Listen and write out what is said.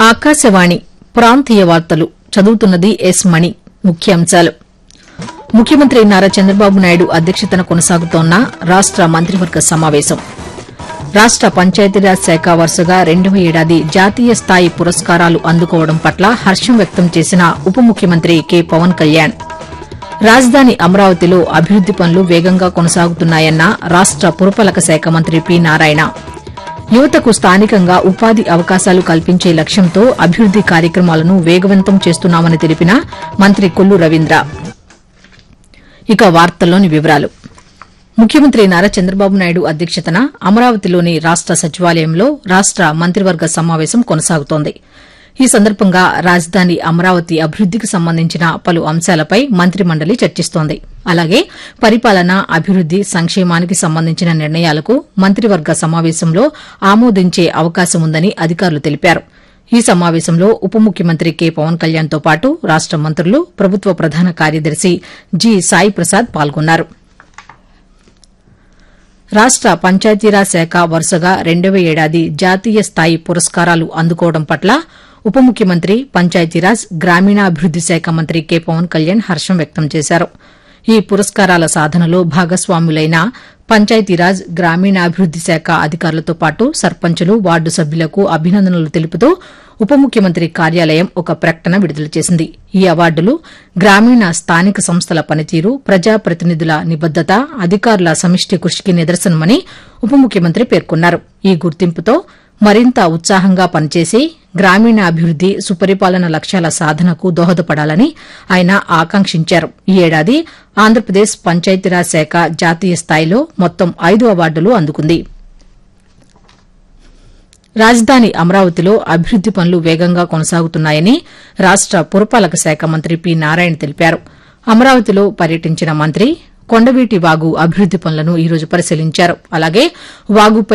ఆకాశవాణి ప్రాంతీయ వార్తలు చదువుతున్నది ఎస్ మణి. ముఖ్యాంశాలు. ముఖ్యమంత్రి నారా చంద్రబాబు నాయుడు అధ్యక్షతన కొనసాగుతోన్న రాష్ట మంత్రివర్గ సమావేశం. రాష్ట పంచాయతీరాజ్ శాఖ వరుసగా 2వ ఏడాది జాతీయ స్థాయి పురస్కారాలు అందుకోవడం పట్ల హర్షం వ్యక్తం చేసిన ఉప ముఖ్యమంత్రి కె పవన్ కళ్యాణ్. రాజధాని అమరావతిలో అభివృద్ది పనులు వేగంగా కొనసాగుతున్నాయన్న రాష్ట పురపాలక శాఖ మంత్రి పి నారాయణ. యువతకు స్థానికంగా ఉపాధి అవకాశాలు కల్పించే లక్ష్యంతో అభివృద్ది కార్యక్రమాలను వేగవంతం చేస్తున్నామని తెలిపిన మంత్రి కొల్లు రవీంద్ర. ఇక వార్తల్లోని వివరాలు. ముఖ్యమంత్రి నారా చంద్రబాబు నాయుడు అధ్యక్షతన అమరావతిలోని రాష్ట సచివాలయంలో రాష్ట మంత్రివర్గ సమావేశం కొనసాగుతోంది. ఈ సందర్భంగా రాజధాని అమరావతి అభివృద్దికి సంబంధించిన పలు అంశాలపై మంత్రిమండలి చర్చిస్తోంది. అలాగే పరిపాలన, అభివృద్ది, సంక్షేమానికి సంబంధించిన నిర్ణయాలకు మంత్రివర్గ సమావేశంలో ఆమోదించే అవకాశం ఉందని అధికారులు తెలిపారు. ఈ సమావేశంలో ఉప ముఖ్యమంత్రి కె పవన్ కళ్యాణ్తో పాటు రాష్ట మంత్రులు, ప్రభుత్వ ప్రధాన కార్యదర్శి జి సాయి ప్రసాద్ పాల్గొన్నారు. రాష్ట పంచాయతీరాజ్ శాఖ వరుసగా 2వ ఏడాది జాతీయ స్థాయి పురస్కారాలు అందుకోవడం పట్ల ఉప ముఖ్యమంత్రి, పంచాయతీరాజ్, గ్రామీణాభివృద్ది శాఖ మంత్రి కె పవన్ కళ్యాణ్ హర్షం వ్యక్తం చేశారు. ఈ పురస్కారాల సాధనలో భాగస్వాములైన పంచాయతీరాజ్, గ్రామీణాభివృద్ది శాఖ అధికారులతో పాటు సర్పంచులు, వార్డు సభ్యులకు అభినందనలు తెలుపుతూ ఉప ముఖ్యమంత్రి కార్యాలయం ఒక ప్రకటన విడుదల చేసింది. ఈ అవార్డులు గ్రామీణ స్థానిక సంస్థల పనితీరు, ప్రజాప్రతినిధుల నిబద్దత, అధికారుల సమిష్టి కృషికి నిదర్శనమని ఉప ముఖ్యమంత్రి పేర్కొన్నారు. ఈ గుర్తింపుతో మరింత ఉత్సాహంగా పనిచేసి గ్రామీణాభివృద్ది, సుపరిపాలన లక్ష్యాల సాధనకు దోహదపడాలని ఆయన ఆకాంక్షించారు. ఈ ఏడాది ఆంధ్రప్రదేశ్ పంచాయతీరాజ్ శాఖ జాతీయ స్థాయిలో మొత్తం 5 అవార్డులు అందుకుంది. రాజధాని అమరావతిలో అభివృద్ది పనులు వేగంగా కొనసాగుతున్నాయని రాష్ట పురపాలక శాఖ మంత్రి పి నారాయణ తెలిపారు. అమరావతిలో పర్యటించిన మంత్రి కొండవీటి వాగు అభివృద్ది పనులను ఈ రోజు పరిశీలించారు. అలాగే వాగుపై